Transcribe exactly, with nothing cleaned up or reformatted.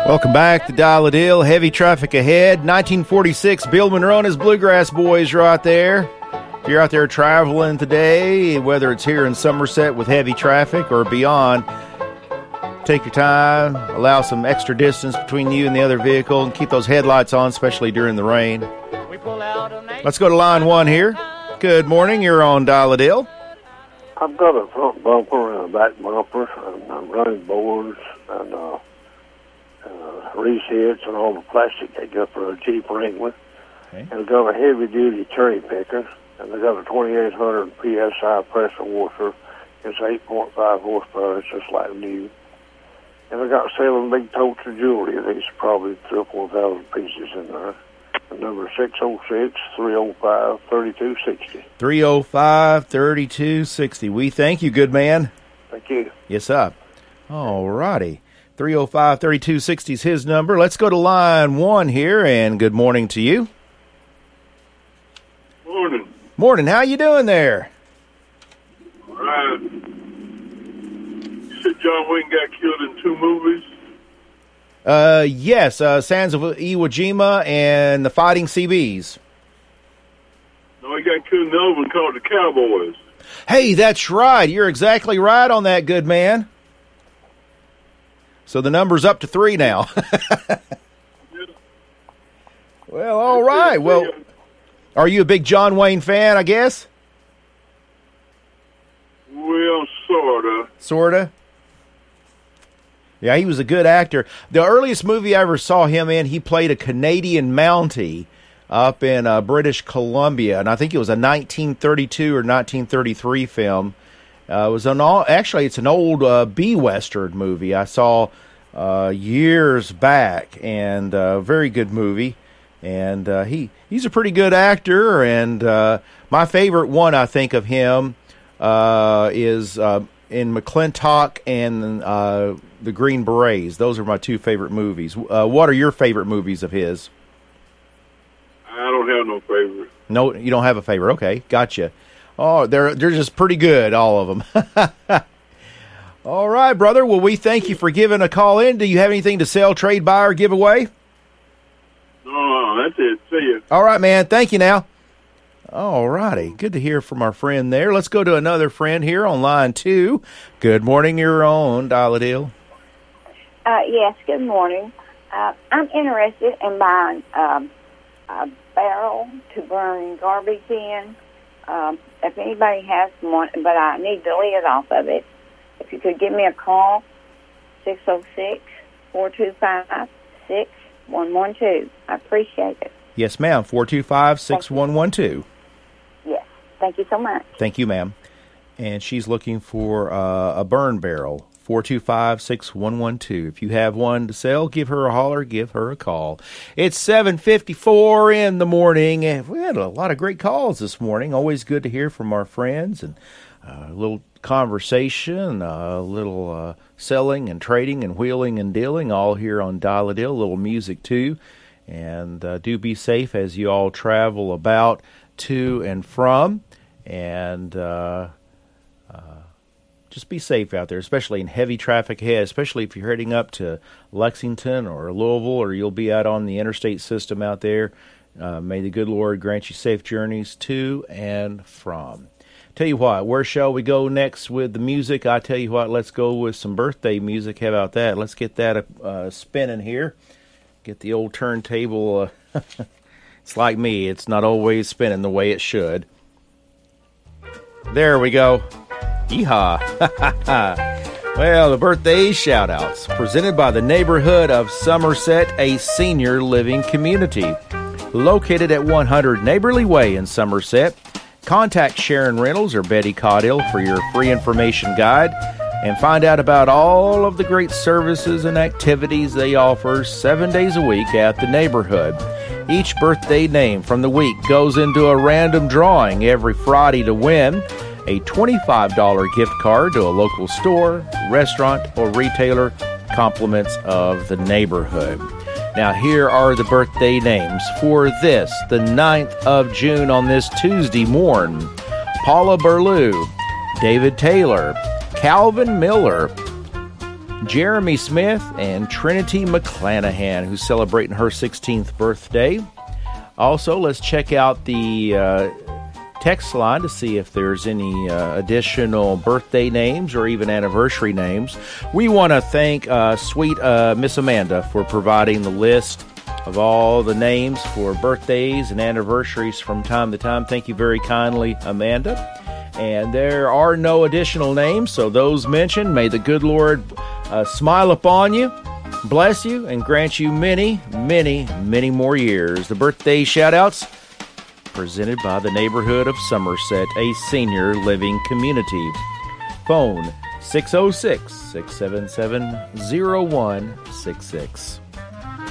Welcome back to Dial a Deal. Heavy traffic ahead. nineteen forty-six, Bill Monroe and his Bluegrass Boys are out there. If you're out there traveling today, whether it's here in Somerset with heavy traffic or beyond, take your time, allow some extra distance between you and the other vehicle, and keep those headlights on, especially during the rain. Let's go to line one here. Good morning. You're on Dial a Deal. I've got a front bumper and a back bumper, and I'm running boards and uh, uh, resets and all the plastic they got for a Jeep Wrangler. Okay. And I've got a heavy-duty cherry picker, and I've got a twenty-eight hundred P S I pressure washer. It's eight point five horsepower. It's just like new. And I got seven big totes of jewelry. There's probably three or four thousand pieces in there. The number six oh six, three oh five, thirty-two sixty. three oh five, thirty-two sixty. We thank you, good man. Thank you. Yes, up. All righty. three oh five, thirty-two sixty is his number. Let's go to line one here, and good morning to you. Morning. Morning. How you doing there? All right. You said John Wayne got killed in two movies? Uh, yes, uh, Sands of Iwo Jima and the Fighting C Bs. No, he got killed in the other one called The Cowboys. Hey, that's right. You're exactly right on that, good man. So the number's up to three now. Yeah. Well, all right. Well, are you a big John Wayne fan, I guess? Well, sort of. Sort of. Yeah, he was a good actor. The earliest movie I ever saw him in, he played a Canadian Mountie up in uh, British Columbia, and I think it was a nineteen thirty-two or nineteen thirty-three film. Uh, it was an all, actually, it's an old uh, B-Western movie I saw uh, years back, and a uh, very good movie. And uh, he he's a pretty good actor, and uh, my favorite one, I think, of him uh, is uh, in McClintock and uh, the Green Berets. Those are my two favorite movies. Uh, what are your favorite movies of his? I don't have no favorite. No, you don't have a favorite. Okay, gotcha. Oh, they're they're just pretty good, all of them. All right, brother. Well, we thank you for giving a call in. Do you have anything to sell, trade, buy, or give away? No, that's it. See you. All right, man. Thank you now. All righty. Good to hear from our friend there. Let's go to another friend here on line two. Good morning. You're on Dial a Deal. Uh, yes, good morning. Uh, I'm interested in buying um, a barrel to burn garbage in. Um, if anybody has one, but I need the lid off of it. If you could give me a call, six oh six, four two five, six one one two. I appreciate it. Yes, ma'am. four two five, six one one two. Yes. Thank you so much. Thank you, ma'am. And she's looking for uh, a burn barrel. four two five, six one one two. If you have one to sell, give her a holler, give her a call. It's seven fifty-four in the morning, and we had a lot of great calls this morning. Always good to hear from our friends, and uh, a little conversation, a little uh, selling and trading and wheeling and dealing, all here on Dial a Deal. A little music, too. And uh, do be safe as you all travel about to and from, and uh, uh, just be safe out there, especially in heavy traffic ahead, especially if you're heading up to Lexington or Louisville, or you'll be out on the interstate system out there. Uh, may the good Lord grant you safe journeys to and from. Tell you what, where shall we go next with the music? I tell you what, let's go with some birthday music. How about that? Let's get that uh, spinning here. Get the old turntable. Uh, it's like me. It's not always spinning the way it should. There we go. Yeehaw. Well, the birthday shout-outs presented by the neighborhood of Somerset, a senior living community. Located at one hundred Neighborly Way in Somerset. Contact Sharon Reynolds or Betty Caudill for your free information guide and find out about all of the great services and activities they offer seven days a week at the neighborhood. Each birthday name from the week goes into a random drawing every Friday to win a twenty-five dollars gift card to a local store, restaurant, or retailer, compliments of the neighborhood. Now, here are the birthday names for this, the ninth of June on this Tuesday morn. Paula Berlew, David Taylor, Calvin Miller, Jeremy Smith, and Trinity McClanahan, who's celebrating her sixteenth birthday. Also, let's check out the uh, text line to see if there's any uh, additional birthday names or even anniversary names. We want to thank uh, sweet uh, Miss Amanda for providing the list of all the names for birthdays and anniversaries from time to time. Thank you very kindly, Amanda. And there are no additional names, so those mentioned, may the good Lord uh, smile upon you, bless you, and grant you many, many, many more years. The birthday shout-outs presented by the neighborhood of Somerset, a senior living community. Phone six oh six, six seven seven, oh one six six.